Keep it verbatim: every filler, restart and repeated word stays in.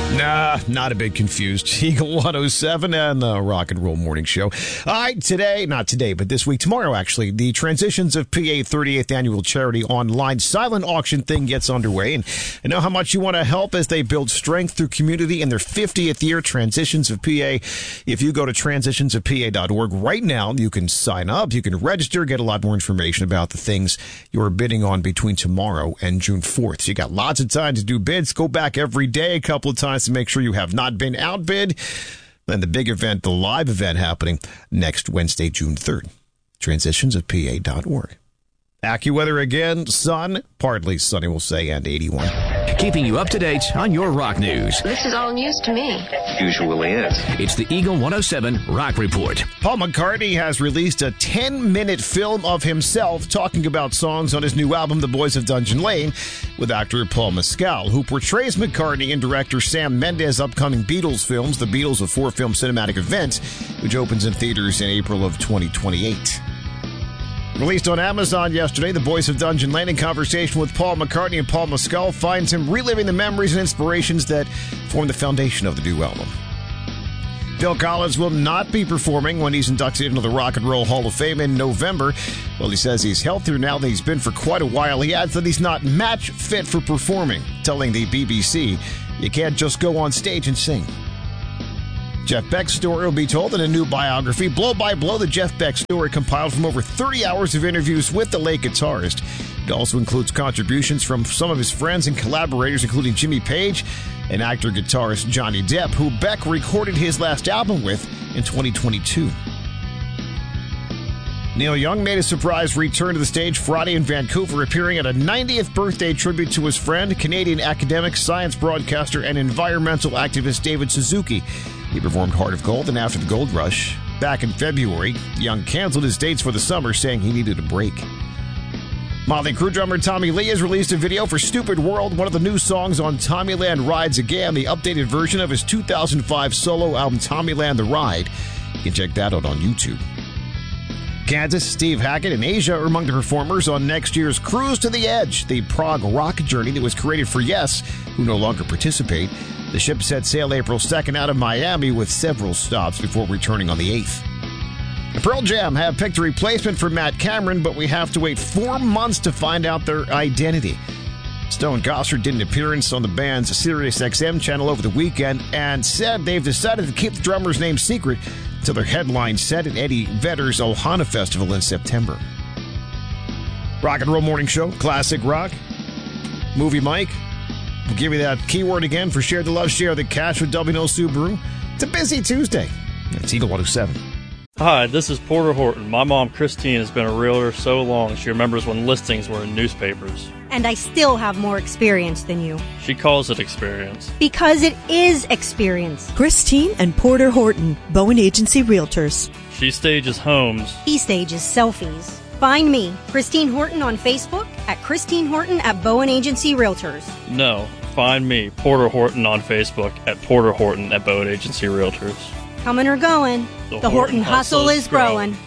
Nah, not a bit confused. Eagle one oh seven and the Rock and Roll Morning Show. All right, today, not today, but this week, tomorrow actually, the Transitions of P A thirty-eighth Annual Charity Online Silent Auction thing gets underway. And I know how much you want to help as they build strength through community in their fiftieth year, Transitions of P A. If you go to transitions of P A dot org right now, you can sign up, you can register, get a lot more information about the things you're bidding on between tomorrow and June fourth. So you got lots of time to do bids. Go back every day a couple of times to make sure you have not been outbid. Then the big event, the live event happening next Wednesday, June third. transitions of P A dot org. AccuWeather again, sun, partly sunny, we'll say, and eighty-one. Keeping you up to date on your rock news. This is all news to me. Usually is. It's the Eagle one oh seven Rock Report. Paul McCartney has released a ten-minute film of himself talking about songs on his new album, The Boys of Dungeon Lane, with actor Paul Mescal, who portrays McCartney in director Sam Mendes' upcoming Beatles films, The Beatles, a four-film cinematic event, which opens in theaters in April of twenty twenty-eight. Released on Amazon yesterday, The Boys of Dungeon Lane, in conversation with Paul McCartney and Paul Mescal, finds him reliving the memories and inspirations that form the foundation of the new album. Phil Collins will not be performing when he's inducted into the Rock and Roll Hall of Fame in November. Well, he says he's healthier now than he's been for quite a while. He adds that he's not match fit for performing, telling the B B C, "You can't just go on stage and sing." Jeff Beck's story will be told in a new biography, Blow by Blow, the Jeff Beck story, compiled from over thirty hours of interviews with the late guitarist. It also includes contributions from some of his friends and collaborators, including Jimmy Page and actor-guitarist Johnny Depp, who Beck recorded his last album with in twenty twenty-two. Neil Young made a surprise return to the stage Friday in Vancouver, appearing at a ninetieth birthday tribute to his friend, Canadian academic, science broadcaster, and environmental activist David Suzuki. He performed Heart of Gold and After the Gold Rush. Back in February, Young canceled his dates for the summer, saying he needed a break. Motley Crue drummer Tommy Lee has released a video for Stupid World, one of the new songs on Tommyland Rides Again, the updated version of his two thousand five solo album Tommyland The Ride. You can check that out on YouTube. Kansas, Steve Hackett, and Asia are among the performers on next year's Cruise to the Edge, the prog rock journey that was created for Yes, who no longer participate. The ship set sail April second out of Miami with several stops before returning on the eighth. The Pearl Jam have picked a replacement for Matt Cameron, but we have to wait four months to find out their identity. Stone Gossard did an appearance on the band's SiriusXM channel over the weekend and said they've decided to keep the drummer's name secret until their headline set at Eddie Vedder's Ohana Festival in September. Rock and Roll Morning Show, classic rock. Movie Mike. We'll give you that keyword again for Share the Love, Share the Cash with W N O Subaru. It's a busy Tuesday. It's Eagle one oh seven. Hi, this is Porter Horton. My mom, Christine, has been a realtor so long she remembers when listings were in newspapers. And I still have more experience than you. She calls it experience. Because it is experience. Christine and Porter Horton, Bowen Agency Realtors. She stages homes. He stages selfies. Find me, Christine Horton, on Facebook at Christine Horton at Bowen Agency Realtors. No, find me, Porter Horton, on Facebook at Porter Horton at Bowen Agency Realtors. Coming or going, the, the Horton, Horton hustle, hustle is growing. growing.